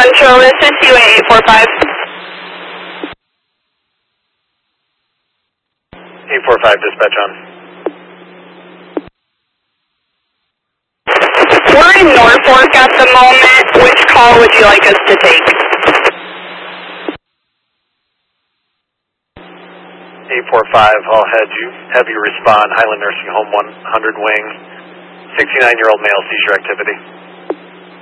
Central, this is UA 845. 845, dispatch on. We're in Norfolk at the moment. Which call would you like us to take? 845, I'll have you respond. Highland Nursing Home 100 wing, 69-year-old male, seizure activity.